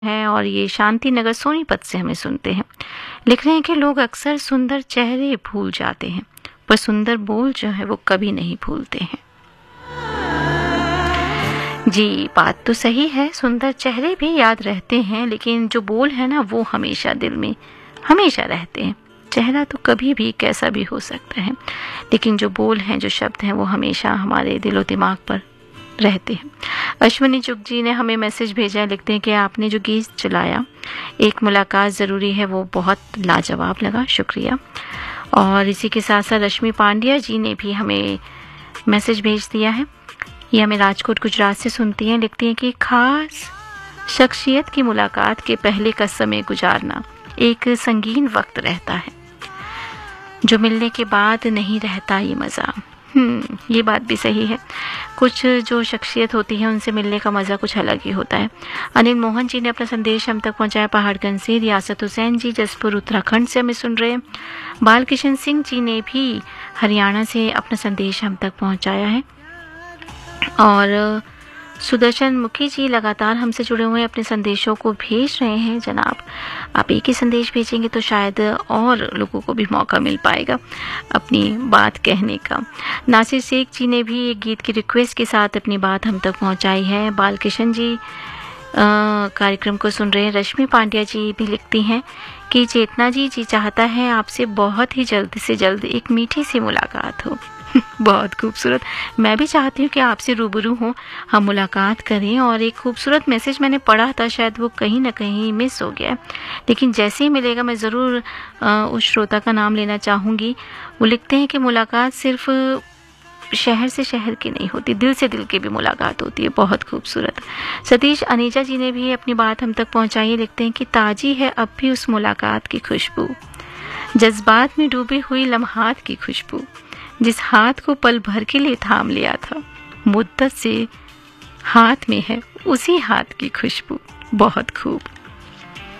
है और ये शांति नगर सोनीपत से हमें सुनते हैं। लिख रहे हैं कि लोग अक्सर सुंदर चेहरे भूल जाते हैं पर सुंदर बोल जो है वो कभी नहीं भूलते हैं। जी, बात तो सही है, सुंदर चेहरे भी याद रहते हैं लेकिन जो बोल है ना वो हमेशा दिल में हमेशा रहते हैं। चेहरा तो कभी भी कैसा भी हो सकता है लेकिन जो बोल हैं, जो शब्द हैं वो हमेशा हमारे दिलो दिमाग पर रहते हैं। अश्विनी चुग जी ने हमें मैसेज भेजा, लिखते हैं कि आपने जो गीत चलाया एक मुलाकात ज़रूरी है वो बहुत लाजवाब लगा, शुक्रिया। और इसी के साथ साथ रश्मि पांड्या जी ने भी हमें मैसेज भेज दिया है। ये हमें राजकोट गुजरात से सुनती हैं, लिखती हैं कि खास शख्सियत की मुलाकात के पहले का समय गुजारना एक संगीन वक्त रहता है जो मिलने के बाद नहीं रहता ये मज़ा। ये बात भी सही है, कुछ जो शख्सियत होती है उनसे मिलने का मज़ा कुछ अलग ही होता है। अनिल मोहन जी ने अपना संदेश हम तक पहुंचाया पहाड़गंज से। रियासत हुसैन जी जसपुर उत्तराखंड से हमें सुन रहे हैं। बालकिशन सिंह जी ने भी हरियाणा से अपना संदेश हम तक पहुंचाया है। और सुदर्शन मुखी जी लगातार हमसे जुड़े हुए अपने संदेशों को भेज रहे हैं। जनाब, आप एक ही संदेश भेजेंगे तो शायद और लोगों को भी मौका मिल पाएगा अपनी बात कहने का। नासिर शेख जी ने भी एक गीत की रिक्वेस्ट के साथ अपनी बात हम तक पहुंचाई है। बालकिशन जी कार्यक्रम को सुन रहे हैं। रश्मि पांड्या जी भी लिखती हैं कि चेतना जी चाहता है आपसे बहुत ही जल्द से जल्द एक मीठी सी मुलाकात हो। बहुत खूबसूरत, मैं भी चाहती हूँ कि आपसे रूबरू हों, हम मुलाकात करें। और एक खूबसूरत मैसेज मैंने पढ़ा था, शायद वो कहीं ना कहीं मिस हो गया, लेकिन जैसे ही मिलेगा मैं ज़रूर उस श्रोता का नाम लेना चाहूँगी। वो लिखते हैं कि मुलाकात सिर्फ शहर से शहर की नहीं होती, दिल से दिल की भी मुलाकात होती है। बहुत खूबसूरत। सतीश अनीजा जी ने भी अपनी बात हम तक पहुँचाई है, लिखते हैं कि ताजी है अब भी उस मुलाकात की खुशबू, जज्बात में डूबी हुई लम्हात की खुशबू, जिस हाथ को पल भर के लिए थाम लिया था, मुद्दत से हाथ में है उसी हाथ की खुशबू। बहुत खूब।